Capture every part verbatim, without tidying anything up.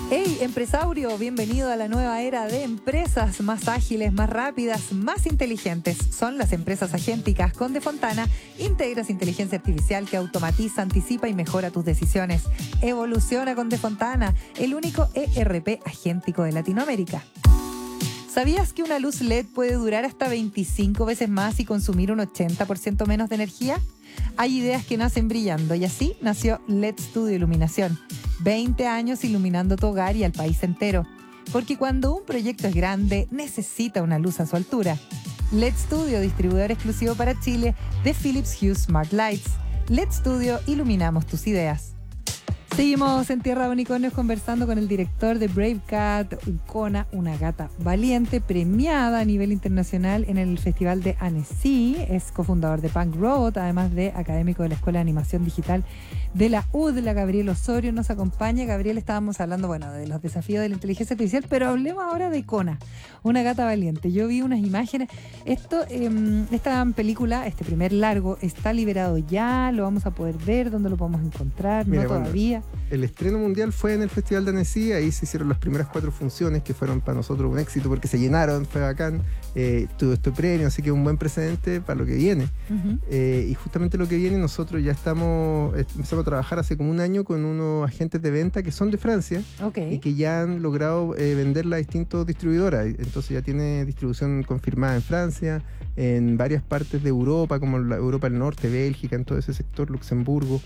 Hey, empresario, bienvenido a la nueva era de empresas más ágiles, más rápidas, más inteligentes. Son las empresas agénticas. Con Defontana integras inteligencia artificial que automatiza, anticipa y mejora tus decisiones. Evoluciona con Defontana, el único E R P agéntico de Latinoamérica. ¿Sabías que una luz L E D puede durar hasta veinticinco veces más y consumir un ochenta por ciento menos de energía? Hay ideas que nacen brillando y así nació L E D Studio Iluminación. veinte años iluminando tu hogar y al país entero. Porque cuando un proyecto es grande, necesita una luz a su altura. L E D Studio, distribuidor exclusivo para Chile de Philips Hue Smart Lights. L E D Studio, iluminamos tus ideas. Seguimos en Tierra de Unicornios conversando con el director de Brave Cat, Ucona, una gata valiente, premiada a nivel internacional en el Festival de Annecy. Es cofundador de Punk Road, además de académico de la Escuela de Animación Digital de la U D L A. Gabriel Osorio nos acompaña. Gabriel, estábamos hablando, bueno, de los desafíos de la inteligencia artificial, pero hablemos ahora de Icona, una gata valiente. Yo vi unas imágenes. Esto, eh, esta película, este primer largo, está liberado ya, lo vamos a poder ver, ¿dónde lo podemos encontrar? Mira, no todavía. Bueno, el estreno mundial fue en el Festival de Annecy, ahí se hicieron las primeras cuatro funciones que fueron para nosotros un éxito porque se llenaron, fue bacán, eh, tuvo este premio, así que un buen precedente para lo que viene. Uh-huh. eh, y justamente lo que viene, nosotros ya estamos, empezamos a trabajar hace como un año con unos agentes de venta que son de Francia, okay, y que ya han logrado eh, venderla a distintos distribuidoras, entonces ya tiene distribución confirmada en Francia, en varias partes de Europa, como la Europa del Norte, Bélgica, en todo ese sector, Luxemburgo.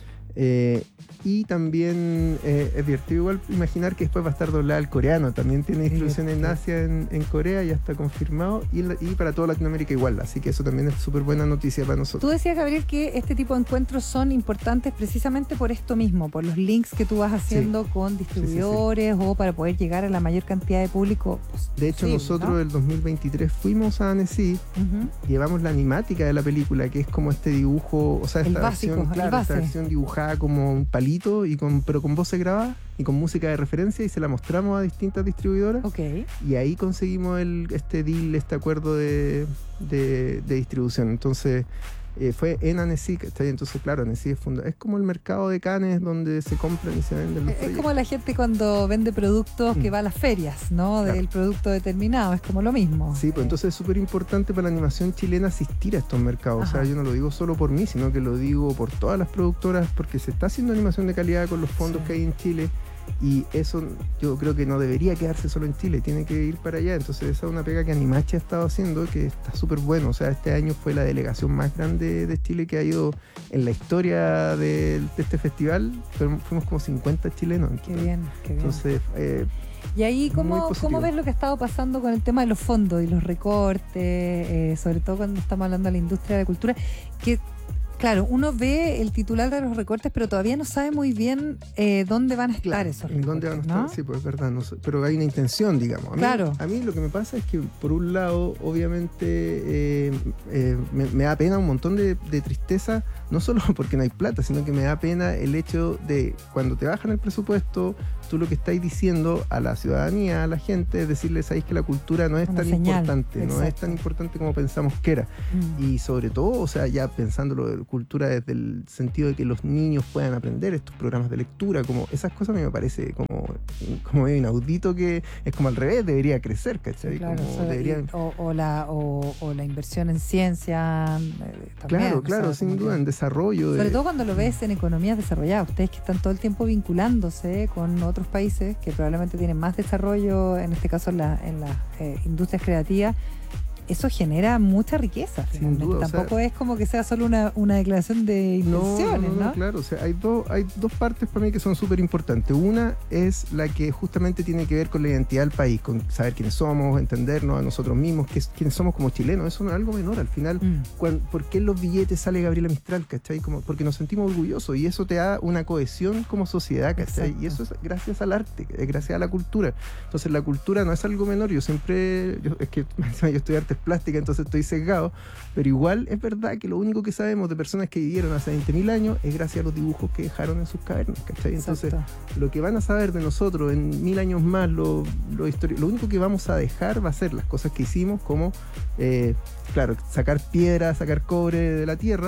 Eh, y también eh, es divertido igual imaginar que después va a estar doblada al coreano. También tiene distribución en Asia, en, en Corea, ya está confirmado, y, y para toda Latinoamérica igual, así que eso también es súper buena noticia para nosotros. Tú decías, Gabriel, que este tipo de encuentros son importantes precisamente por esto mismo, por los links que tú vas haciendo, sí, con distribuidores, sí, sí, sí, o para poder llegar a la mayor cantidad de público posible. De hecho, nosotros, ¿no?, el dos mil veintitrés fuimos a Annecy, uh-huh, llevamos la animática de la película, que es como este dibujo, o sea, esta el básico, versión, claro, esta versión dibujada como un palito, y con, pero con voces grabadas y con música de referencia, y se la mostramos a distintas distribuidoras. Okay. Y ahí conseguimos el, este deal, este acuerdo de, de, de distribución. Entonces eh, fue en Annecy, ¿está bien? Entonces claro, Annecy es, funda- es como el mercado de Cannes donde se compran y se venden los es proyectos. como la gente cuando vende productos, mm, que va a las ferias, ¿no? Claro. Del producto determinado, es como lo mismo. Sí, pues entonces es súper importante para la animación chilena asistir a estos mercados. Ajá. O sea, yo no lo digo solo por mí, sino que lo digo por todas las productoras, porque se está haciendo animación de calidad con los fondos, sí, que hay en Chile. Y eso yo creo que no debería quedarse solo en Chile, tiene que ir para allá. Entonces esa es una pega que Animachi ha estado haciendo, que está súper bueno. O sea, este año fue la delegación más grande de Chile que ha ido en la historia de, de este festival. Fuimos como cincuenta chilenos. Qué bien, qué bien. Entonces, eh, y ahí, ¿cómo, ¿cómo ves lo que ha estado pasando con el tema de los fondos y los recortes, eh, sobre todo cuando estamos hablando de la industria de la cultura? Que claro, uno ve el titular de los recortes, pero todavía no sabe muy bien eh, dónde van a estar, claro, esos recortes. ¿Dónde van a estar? ¿No? Sí, pues es verdad, no sé, pero hay una intención, digamos. A mí, claro. A mí lo que me pasa es que, por un lado, obviamente, eh, eh, me, me da pena un montón de, de tristeza, no solo porque no hay plata, sino que me da pena el hecho de cuando te bajan el presupuesto, tú lo que estás diciendo a la ciudadanía, a la gente, es decirles, sabéis que la cultura no es una tan señal, importante, exacto, no es tan importante como pensamos que era. Mm. Y sobre todo, o sea, ya pensándolo de cultura desde el sentido de que los niños puedan aprender estos programas de lectura, como esas cosas a mí me parece como, como inaudito, que es como al revés, debería crecer, ¿cachai? Claro, como o, sea, debería... o, o, la, o, o la inversión en ciencia. Eh, también, claro, claro, o sea, sin duda, que, en desarrollo. Sobre de... todo cuando lo ves en economías desarrolladas, ustedes que están todo el tiempo vinculándose con otros países que probablemente tienen más desarrollo, en este caso en las en la, eh, industrias creativas, eso genera mucha riqueza. Sin duda, tampoco o sea, es como que sea solo una, una declaración de intenciones, no, no, no, ¿no? Claro, o sea, hay, do, hay dos partes para mí que son súper importantes. Una es la que justamente tiene que ver con la identidad del país, con saber quiénes somos, entendernos a nosotros mismos, que, quiénes somos como chilenos. Eso no es algo menor al final. Mm. Cuando, ¿por qué en los billetes sale Gabriela Mistral, cachai? Como, porque nos sentimos orgullosos y eso te da una cohesión como sociedad, cachai. Exacto. Y eso es gracias al arte, es gracias a la cultura. Entonces la cultura no es algo menor. Yo siempre, yo, es que yo estudié artes plásticas, entonces estoy sesgado, pero igual es verdad que lo único que sabemos de personas que vivieron hace veinte mil años es gracias a los dibujos que dejaron en sus cavernas, ¿cachai? Entonces, exacto, lo que van a saber de nosotros en mil años más, lo, lo, histori- lo único que vamos a dejar va a ser las cosas que hicimos, como, eh, claro, sacar piedra, sacar cobre de la tierra,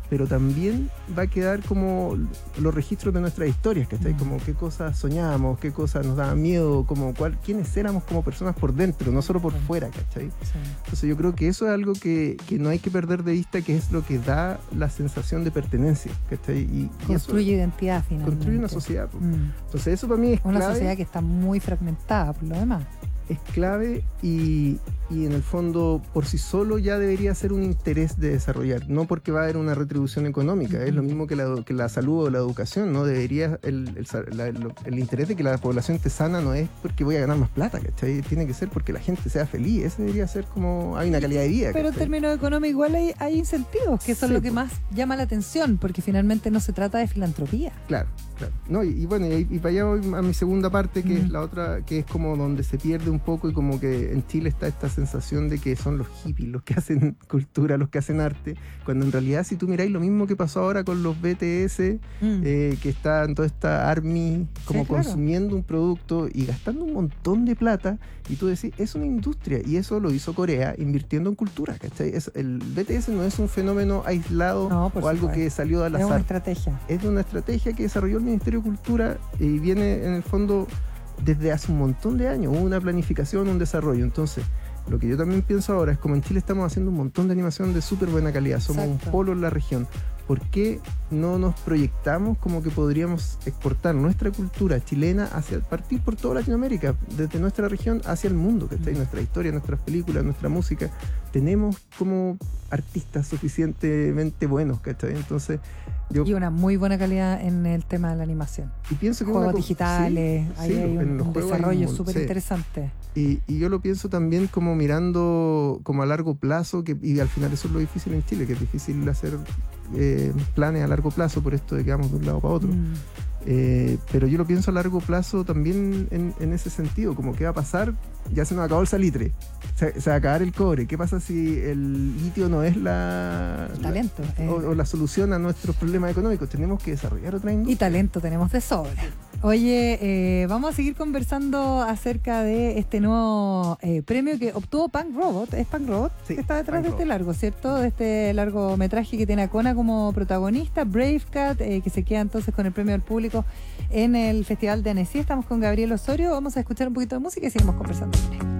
pero también va a quedar como los registros de nuestras historias, ¿cachai? Mm. Como qué cosas soñábamos, qué cosas nos daban miedo, como cuál, quiénes éramos como personas por dentro, no solo por sí. fuera, ¿cachai? Sí. Entonces yo creo que eso es algo que, que no hay que perder de vista, que es lo que da la sensación de pertenencia, ¿cachai? Y, construye y eso, identidad finalmente. Construye una sociedad. Mm. Entonces eso para mí es una clave. Sociedad que está muy fragmentada por lo demás. Es clave y, y en el fondo por sí solo ya debería ser un interés de desarrollar, no porque va a haber una retribución económica, uh-huh. es lo mismo que la, que la salud o la educación, ¿no? Debería, el, el, la, el, el interés de que la población esté sana no es porque voy a ganar más plata, ¿cachai? Tiene que ser porque la gente sea feliz, ese debería ser como, hay una calidad de vida. Pero ¿cachai? En términos económicos igual hay, hay incentivos, que eso sí, es lo que más llama la atención, porque finalmente no se trata de filantropía. Claro. Claro. No, y, y bueno, y, y para allá voy a mi segunda parte, que mm. es la otra, que es como donde se pierde un poco y como que en Chile está esta sensación de que son los hippies los que hacen cultura, los que hacen arte, cuando en realidad si tú miráis lo mismo que pasó ahora con los B T S, mm. eh, que están toda esta ARMY como sí, claro. consumiendo un producto y gastando un montón de plata, y tú decís, es una industria, y eso lo hizo Corea invirtiendo en cultura, ¿cachai? Es, el B T S no es un fenómeno aislado no, o supuesto. algo que salió al azar. Es una estrategia. Es una estrategia que desarrolló el Ministerio de Cultura y viene en el fondo desde hace un montón de años, hubo una planificación, un desarrollo. Entonces, lo que yo también pienso ahora es como en Chile estamos haciendo un montón de animación de súper buena calidad, somos Exacto. un polo en la región. ¿Por qué no nos proyectamos como que podríamos exportar nuestra cultura chilena hacia partir por toda Latinoamérica, desde nuestra región hacia el mundo, ¿cachai? Mm. Nuestra historia, nuestras películas, nuestra música. Tenemos como artistas suficientemente buenos, ¿cachai? Entonces, yo, y una muy buena calidad en el tema de la animación. Y pienso que juegos una, digitales, sí, ahí sí, hay un, un desarrollo súper sí. interesante. Y, y yo lo pienso también como mirando como a largo plazo, que, y al final eso es lo difícil en Chile, que es difícil hacer eh, planes a largo plazo por esto de que vamos de un lado para otro. Mm. Eh, pero yo lo pienso a largo plazo también en, en ese sentido, como qué va a pasar, ya se nos acabó el salitre, se, se va a acabar el cobre, ¿qué pasa si el litio no es la, el talento, la eh. o, o la solución a nuestros problemas económicos? Tenemos que desarrollar otra industria. Y talento tenemos de sobra. Oye, eh, vamos a seguir conversando acerca de este nuevo eh, premio que obtuvo Punk Robot. ¿Es Punk Robot? Sí, que está detrás Punk de este Robot. largo, ¿cierto? De este largometraje que tiene a Kona como protagonista, Brave Cat, eh, que se queda entonces con el premio del público en el Festival de Annecy. Estamos con Gabriel Osorio, vamos a escuchar un poquito de música y seguimos conversando con él.